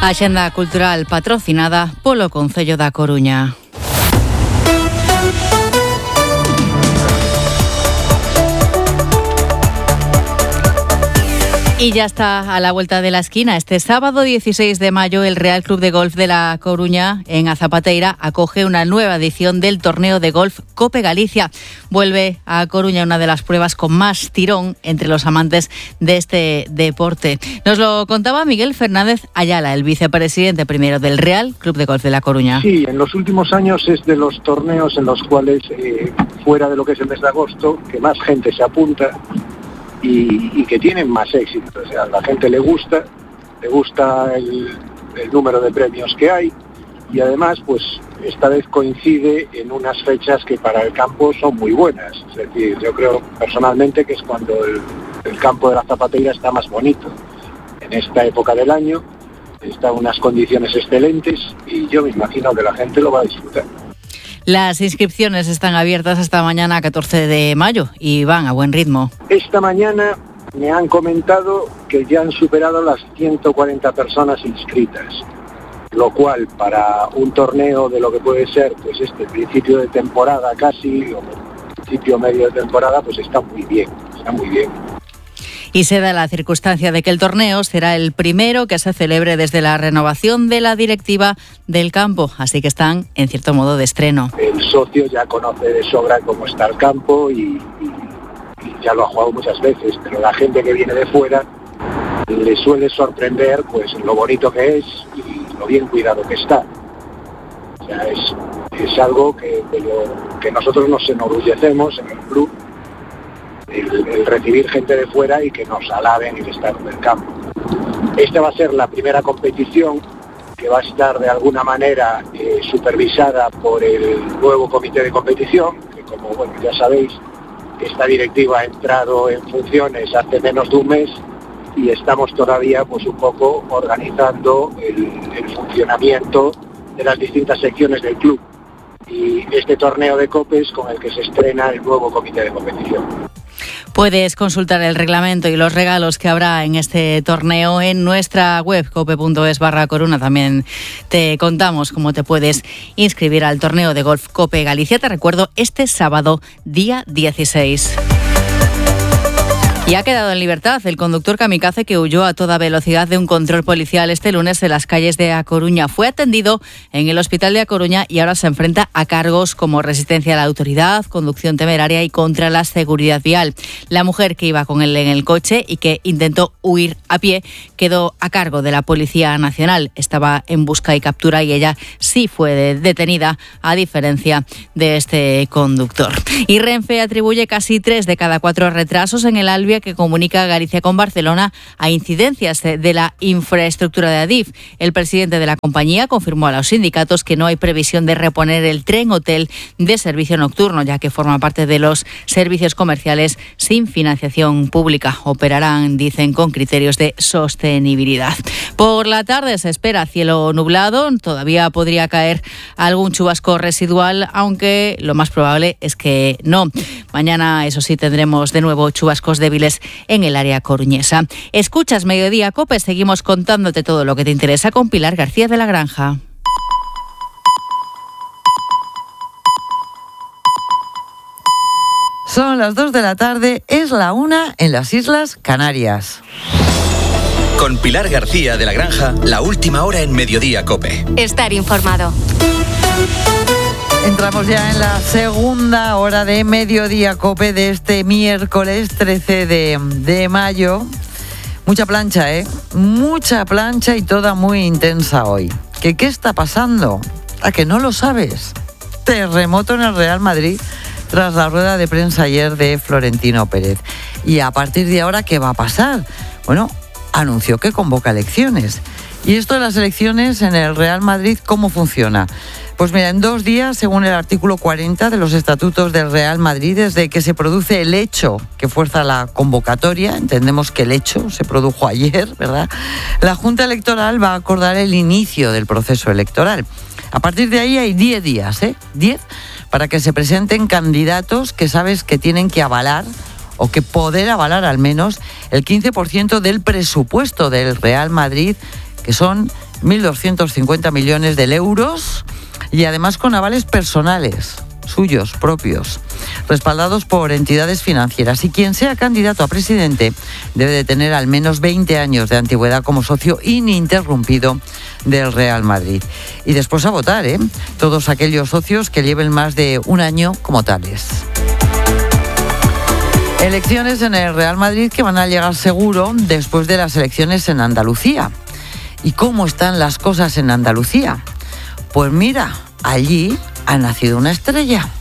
Axenda cultural patrocinada polo Concello da Coruña. Y ya está a la vuelta de la esquina. Este sábado 16 de mayo el Real Club de Golf de La Coruña en Azapateira acoge una nueva edición del torneo de golf Cope Galicia. Vuelve a Coruña una de las pruebas con más tirón entre los amantes de este deporte. Nos lo contaba Miguel Fernández Ayala, el vicepresidente primero del Real Club de Golf de La Coruña. Sí, en los últimos años es de los torneos en los cuales, fuera de lo que es el mes de agosto, que más gente se apunta y que tienen más éxito. O sea, a la gente le gusta el número de premios que hay, y además pues esta vez coincide en unas fechas que para el campo son muy buenas. Es decir, yo creo personalmente que es cuando el campo de la Zapateira está más bonito. En esta época del año está en unas condiciones excelentes y yo me imagino que la gente lo va a disfrutar. Las inscripciones están abiertas hasta mañana 14 de mayo y van a buen ritmo. Esta mañana me han comentado que ya han superado las 140 personas inscritas, lo cual para un torneo de lo que puede ser pues este principio de temporada casi, o principio medio de temporada, pues está muy bien. Y se da la circunstancia de que el torneo será el primero que se celebre desde la renovación de la directiva del campo, así que están en cierto modo de estreno. El socio ya conoce de sobra cómo está el campo y ya lo ha jugado muchas veces, pero la gente que viene de fuera le suele sorprender pues lo bonito que es y lo bien cuidado que está. O sea, es algo que nosotros nos enorgullecemos en el club, el recibir gente de fuera y que nos alaben el estar en el campo. Esta va a ser la primera competición que va a estar de alguna manera supervisada por el nuevo comité de competición, que como ya sabéis, esta directiva ha entrado en funciones hace menos de un mes y estamos todavía pues un poco organizando el funcionamiento de las distintas secciones del club. Y este torneo de copes con el que se estrena el nuevo comité de competición. Puedes consultar el reglamento y los regalos que habrá en este torneo en nuestra web cope.es/Coruna. También te contamos cómo te puedes inscribir al torneo de golf Cope Galicia. Te recuerdo, este sábado, día 16. Y ha quedado en libertad el conductor kamikaze que huyó a toda velocidad de un control policial este lunes en las calles de A Coruña. Fue atendido en el hospital de A Coruña y ahora se enfrenta a cargos como resistencia a la autoridad, conducción temeraria y contra la seguridad vial. La mujer que iba con él en el coche y que intentó huir a pie quedó a cargo de la Policía Nacional. Estaba en busca y captura y ella sí fue detenida, a diferencia de este conductor. Y Renfe atribuye casi 3 de cada 4 retrasos en el Alvia que comunica Galicia con Barcelona a incidencias de la infraestructura de Adif. El presidente de la compañía confirmó a los sindicatos que no hay previsión de reponer el tren hotel de servicio nocturno, ya que forma parte de los servicios comerciales sin financiación pública. Operarán, dicen, con criterios de sostenibilidad. Por la tarde se espera cielo nublado, todavía podría caer algún chubasco residual, aunque lo más probable es que no. Mañana, eso sí, tendremos de nuevo chubascos débiles en el área coruñesa. Escuchas Mediodía Cope, seguimos contándote todo lo que te interesa con Pilar García de la Granja. Son las 2 de la tarde, es la 1 en las Islas Canarias. Con Pilar García de la Granja, la última hora en Mediodía Cope. Estar informado. Entramos ya en la segunda hora de Mediodía Cope de este miércoles 13 de mayo. Mucha plancha, Mucha plancha y toda muy intensa hoy. ¿Qué está pasando? ¿A que no lo sabes? Terremoto en el Real Madrid tras la rueda de prensa ayer de Florentino Pérez. Y a partir de ahora, ¿qué va a pasar? Bueno, anunció que convoca elecciones. ¿Y esto de las elecciones en el Real Madrid cómo funciona? Pues mira, en 2 días, según el artículo 40 de los estatutos del Real Madrid, desde que se produce el hecho que fuerza la convocatoria, entendemos que el hecho se produjo ayer, ¿verdad? La Junta Electoral va a acordar el inicio del proceso electoral. A partir de ahí hay 10 días, 10, para que se presenten candidatos que sabes que tienen que avalar o que poder avalar al menos el 15% del presupuesto del Real Madrid, que son 1.250 millones de euros y además con avales personales suyos, propios, respaldados por entidades financieras. Y quien sea candidato a presidente debe de tener al menos 20 años de antigüedad como socio ininterrumpido del Real Madrid. Y después a votar, todos aquellos socios que lleven más de un año como tales. Elecciones en el Real Madrid que van a llegar seguro después de las elecciones en Andalucía. ¿Y cómo están las cosas en Andalucía? Pues mira, allí ha nacido una estrella.